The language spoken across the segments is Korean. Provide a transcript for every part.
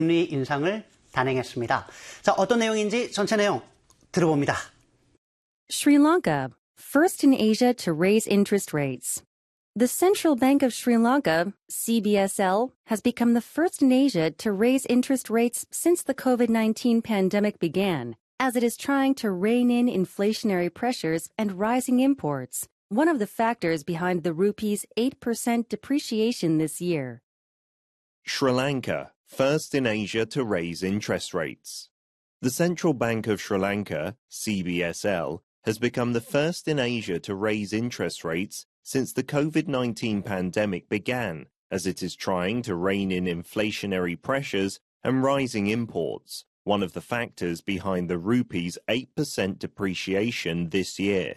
금리 인상을 단행했습니다. 자, 어떤 내용인지 전체 내용 들어봅니다. Sri Lanka, first in Asia to raise interest rates. The Central Bank of Sri Lanka, CBSL, has become the first in Asia to raise interest rates since the COVID-19 pandemic began, as it is trying to rein in inflationary pressures and rising imports, one of the factors behind the rupee's 8% depreciation this year. Sri Lanka, first in Asia to raise interest rates. The Central Bank of Sri Lanka, CBSL, has become the first in Asia to raise interest rates since the COVID-19 pandemic began, as it is trying to rein in inflationary pressures and rising imports, one of the factors behind the rupee's 8% depreciation this year.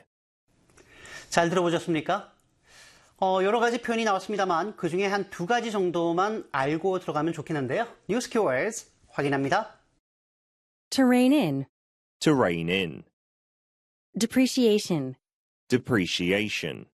잘 들어보셨습니까? 여러 가지 표현이 나왔습니다만 그 중에 한 두 가지 정도만 알고 들어가면 좋겠는데요. 뉴스 키워드스 확인합니다. To rein in. To rein in. Depreciation. Depreciation.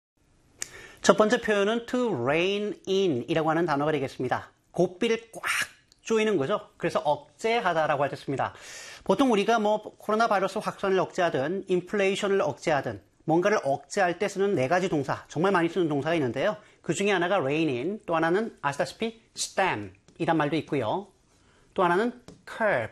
첫 번째 표현은 to rein in 이라고 하는 단어가 되겠습니다. 고삐를 꽉 조이는 거죠. 그래서 억제하다라고 할 때 씁니다. 보통 우리가 코로나 바이러스 확산을 억제하든 인플레이션을 억제하든 뭔가를 억제할 때 쓰는 네 가지 동사, 정말 많이 쓰는 동사가 있는데요. 그 중에 하나가 rein in, 또 하나는 아시다시피 stem 이란 말도 있고요. 또 하나는 curb,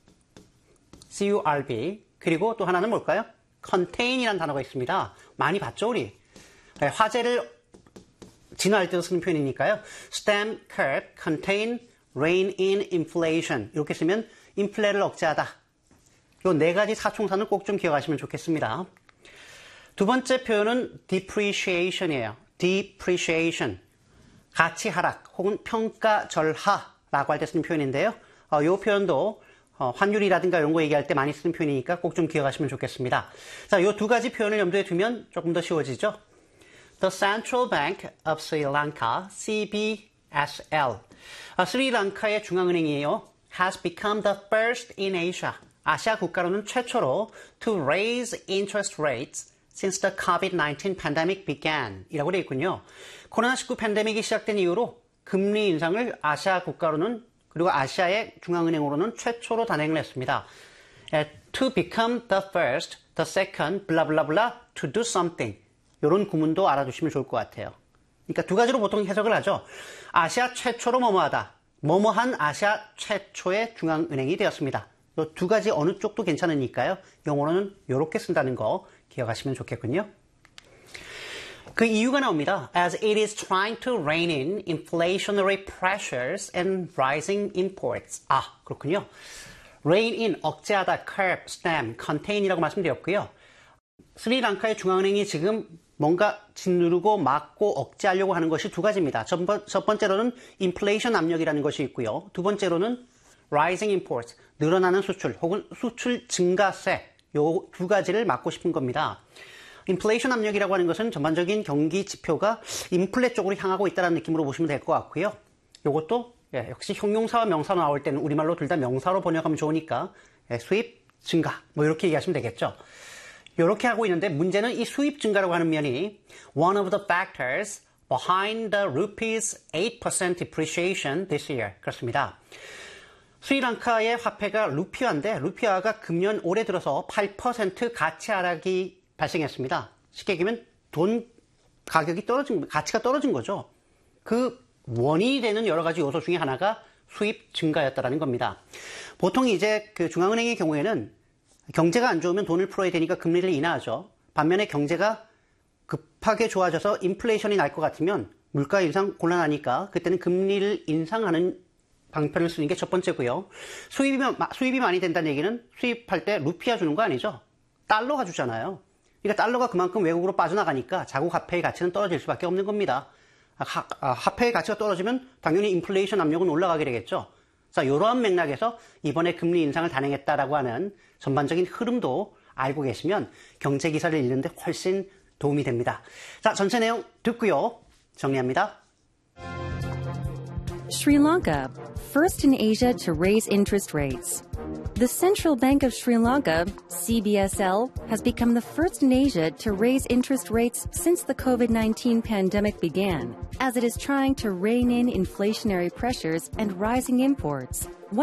C-U-R-B, 그리고 또 하나는 뭘까요? contain 이라는 단어가 있습니다. 많이 봤죠, 우리? 화재를 진화할 때 쓰는 표현이니까요. stem, curb, contain, rein in, inflation 이렇게 쓰면 인플레를 억제하다. 이 네 가지 사총사는 꼭 좀 기억하시면 좋겠습니다. 두 번째 표현은 depreciation이에요. depreciation. 가치 하락 혹은 평가 절하라고 할 때 쓰는 표현인데요. 이 표현도 환율이라든가 이런 거 얘기할 때 많이 쓰는 표현이니까 꼭 좀 기억하시면 좋겠습니다. 자, 이 두 가지 표현을 염두에 두면 조금 더 쉬워지죠. The Central Bank of Sri Lanka, CBSL. 스리랑카의 중앙은행이에요. has become the first in Asia. 아시아 국가로는 최초로 to raise interest rates since the COVID-19 pandemic began 이라고 되어 있군요. 코로나19 팬데믹이 시작된 이후로 금리 인상을 아시아 국가로는 그리고 아시아의 중앙은행으로는 최초로 단행을 했습니다. To become the first, the second, blah blah blah, to do something. 이런 구문도 알아두시면 좋을 것 같아요. 그러니까 두 가지로 보통 해석을 하죠. 아시아 최초로 뭐뭐하다. 뭐뭐한 아시아 최초의 중앙은행이 되었습니다. 이 두 가지 어느 쪽도 괜찮으니까요. 영어로는 이렇게 쓴다는 거 기억하시면 좋겠군요. 그 이유가 나옵니다. As it is trying to rein in inflationary pressures and rising imports. 아, 그렇군요. rein in, 억제하다, curb, stem, contain이라고 말씀드렸고요. 스리랑카의 중앙은행이 지금 뭔가 짓누르고 막고 억제하려고 하는 것이 두 가지입니다. 첫 번째로는 인플레이션 압력이라는 것이 있고요. 두 번째로는 rising imports, 늘어나는 수출 혹은 수출 증가세 요 두 가지를 막고 싶은 겁니다. 인플레이션 압력이라고 하는 것은 전반적인 경기 지표가 인플레 쪽으로 향하고 있다는 느낌으로 보시면 될 것 같고요. 요것도 역시 형용사와 명사 나올 때는 우리말로 둘 다 명사로 번역하면 좋으니까 수입 증가 뭐 이렇게 얘기하시면 되겠죠. 이렇게 하고 있는데 문제는 이 수입 증가라고 하는 면이 one of the factors behind the rupee's 8% depreciation this year. 그렇습니다. 스리랑카의 화폐가 루피아인데 루피아가 금년 올해 들어서 8% 가치 하락이 발생했습니다. 쉽게 얘기하면 돈 가격이 가치가 떨어진 거죠. 그 원인이 되는 여러 가지 요소 중에 하나가 수입 증가였다는 겁니다. 보통 이제 그 중앙은행의 경우에는 경제가 안 좋으면 돈을 풀어야 되니까 금리를 인하하죠. 반면에 경제가 급하게 좋아져서 인플레이션이 날 것 같으면 물가 인상 곤란하니까 그때는 금리를 인상하는 방편을 쓰는 게 첫 번째고요. 수입이 많이 된다는 얘기는 수입할 때 루피아 주는 거 아니죠. 달러가 주잖아요. 그러니까 달러가 그만큼 외국으로 빠져나가니까 자국 화폐의 가치는 떨어질 수밖에 없는 겁니다. 화폐의 가치가 떨어지면 당연히 인플레이션 압력은 올라가게 되겠죠. 자, 이러한 맥락에서 이번에 금리 인상을 단행했다라고 하는 전반적인 흐름도 알고 계시면 경제 기사를 읽는 데 훨씬 도움이 됩니다. 자, 전체 내용 듣고요. 정리합니다. Sri Lanka, first in Asia to raise interest rates. The Central Bank of Sri Lanka, CBSL, has become the first in Asia to raise interest rates since the COVID-19 pandemic began, as it is trying to rein in inflationary pressures and rising imports.